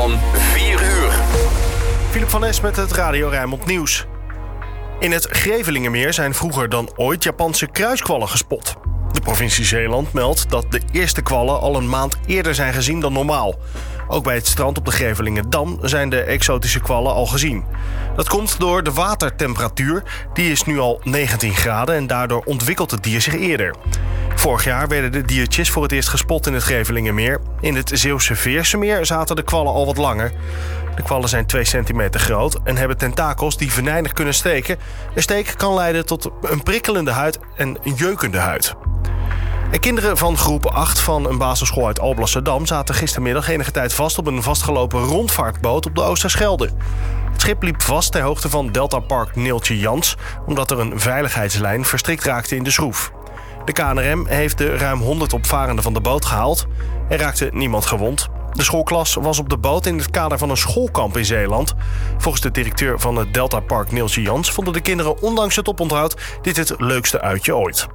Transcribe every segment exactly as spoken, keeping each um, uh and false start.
van vier uur. Philip van Es met het Radio Rijnmond Nieuws. In het Grevelingenmeer zijn vroeger dan ooit Japanse kruiskwallen gespot. De provincie Zeeland meldt dat de eerste kwallen al een maand eerder zijn gezien dan normaal. Ook bij het strand op de Grevelingendam zijn de exotische kwallen al gezien. Dat komt door de watertemperatuur. Die is nu al negentien graden en daardoor ontwikkelt het dier zich eerder. Vorig jaar werden de diertjes voor het eerst gespot in het Grevelingenmeer. In het Zeeuwse Veersemeer zaten de kwallen al wat langer. De kwallen zijn twee centimeter groot en hebben tentakels die venijnig kunnen steken. Een steek kan leiden tot een prikkelende huid en een jeukende huid. En kinderen van groep acht van een basisschool uit Alblasserdam zaten gistermiddag enige tijd vast op een vastgelopen rondvaartboot op de Oosterschelde. Het schip liep vast ter hoogte van Delta Park Neeltje Jans, omdat er een veiligheidslijn verstrikt raakte in de schroef. De K N R M heeft de ruim honderd opvarenden van de boot gehaald. Er raakte niemand gewond. De schoolklas was op de boot in het kader van een schoolkamp in Zeeland. Volgens de directeur van het Delta Park Neeltje Jans vonden de kinderen ondanks het oponthoud dit het leukste uitje ooit.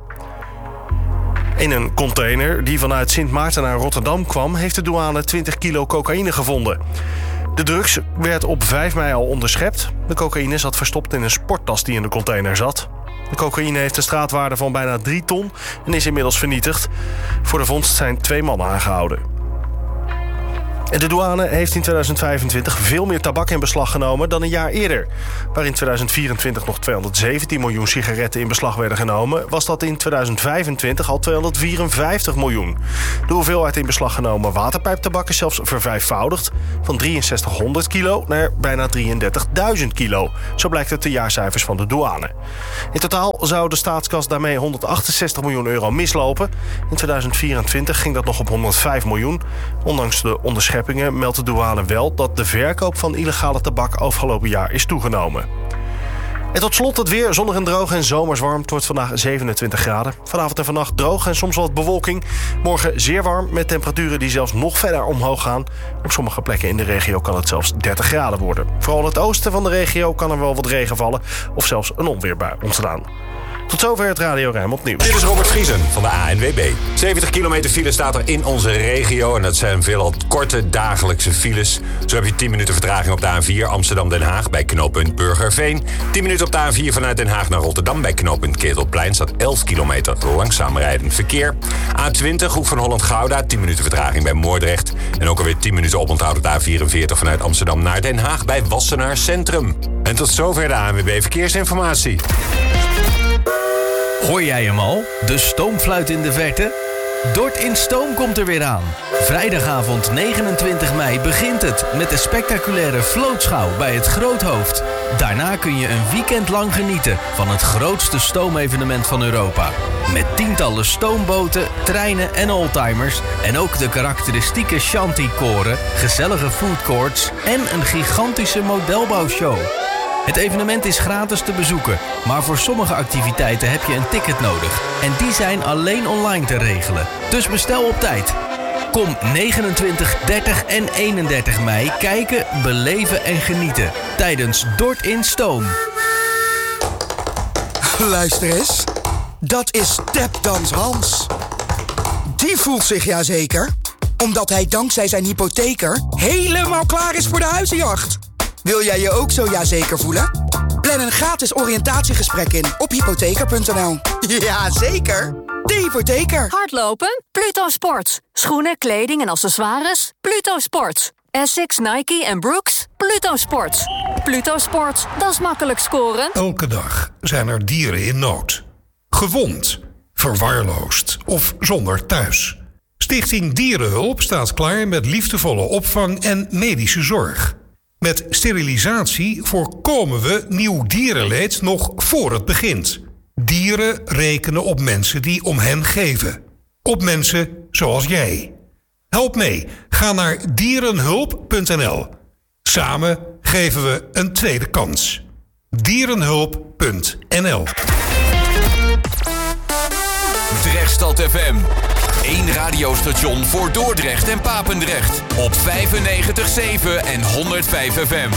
In een container die vanuit Sint Maarten naar Rotterdam kwam, heeft de douane twintig kilo cocaïne gevonden. De drugs werd op vijf mei al onderschept. De cocaïne zat verstopt in een sporttas die in de container zat. De cocaïne heeft een straatwaarde van bijna drie ton en is inmiddels vernietigd. Voor de vondst zijn twee mannen aangehouden. En de douane heeft in tweeduizend vijfentwintig veel meer tabak in beslag genomen dan een jaar eerder. Waar in tweeduizend vierentwintig nog tweehonderdzeventien miljoen sigaretten in beslag werden genomen, was dat in tweeduizend vijfentwintig al tweehonderdvierenvijftig miljoen. De hoeveelheid in beslag genomen waterpijptabak is zelfs vervijfvoudigd, van drieënzestighonderd kilo naar bijna drieëndertigduizend kilo. Zo blijkt uit de jaarcijfers van de douane. In totaal zou de staatskas daarmee honderdachtenzestig miljoen euro mislopen. In tweeduizend vierentwintig ging dat nog op honderdvijf miljoen. Ondanks de onderscheppingen meldt de douane wel dat de verkoop van illegale tabak afgelopen jaar is toegenomen. En tot slot het weer, zonnig en droog en zomers warm. Het wordt vandaag zevenentwintig graden. Vanavond en vannacht droog en soms wat bewolking. Morgen zeer warm met temperaturen die zelfs nog verder omhoog gaan. Op sommige plekken in de regio kan het zelfs dertig graden worden. Vooral in het oosten van de regio kan er wel wat regen vallen of zelfs een onweerbui ontstaan. Tot zover het Radio Rijnmond Nieuws. Dit is Robert Vriesen van de A N W B. zeventig kilometer file staat er in onze regio. En dat zijn veelal korte dagelijkse files. Zo heb je tien minuten vertraging op de A vier Amsterdam-Den Haag bij knooppunt Burgerveen. tien minuten op de A vier vanuit Den Haag naar Rotterdam bij knooppunt Ketelplein. Staat elf kilometer langzaam rijdend verkeer. A twintig Hoek van Holland-Gouda. tien minuten vertraging bij Moordrecht. En ook alweer tien minuten oponthoud op de A vierenveertig vanuit Amsterdam naar Den Haag bij Wassenaar Centrum. En tot zover de A N W B Verkeersinformatie. Hoor jij hem al? De stoomfluit in de verte? Dort in Stoom komt er weer aan. Vrijdagavond negenentwintig mei begint het met de spectaculaire vlootschouw bij het Groothoofd. Daarna kun je een weekend lang genieten van het grootste stoomevenement van Europa. Met tientallen stoomboten, treinen en oldtimers en ook de karakteristieke shanty-koren, gezellige foodcourts en een gigantische modelbouwshow. Het evenement is gratis te bezoeken, maar voor sommige activiteiten heb je een ticket nodig. En die zijn alleen online te regelen. Dus bestel op tijd. Kom negenentwintig, dertig en eenendertig mei kijken, beleven en genieten. Tijdens Dort in Stoom. Luister eens. Dat is Tapdans Hans. Die voelt zich ja zeker, omdat hij dankzij zijn hypotheker helemaal klaar is voor de huizenjacht. Wil jij je ook zo jazeker voelen? Plan een gratis oriëntatiegesprek in op hypotheker punt n l. Ja, zeker. De hypotheker. Hardlopen? Pluto Sports. Schoenen, kleding en accessoires? Pluto Sports. Essex, Nike en Brooks? Pluto Sports. Pluto Sports, dat is makkelijk scoren. Elke dag zijn er dieren in nood. Gewond, verwaarloosd of zonder thuis. Stichting Dierenhulp staat klaar met liefdevolle opvang en medische zorg. Met sterilisatie voorkomen we nieuw dierenleed nog voor het begint. Dieren rekenen op mensen die om hen geven. Op mensen zoals jij. Help mee. Ga naar dierenhulp punt n l. Samen geven we een tweede kans. dierenhulp punt n l. Drechtstad F M. Eén radiostation voor Dordrecht en Papendrecht. Op vijfennegentig zeven en honderdvijf F M.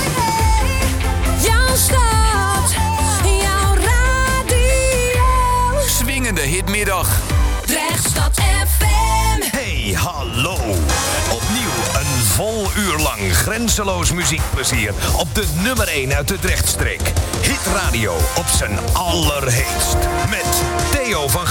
Jouw stad, jouw radio. Swingende hitmiddag. Drechtstad F M. Hey, hallo. Opnieuw een vol uur lang grenzeloos muziekplezier op de nummer één uit de Drechtstreek. Hit Radio op zijn allerheetst. Met Theo van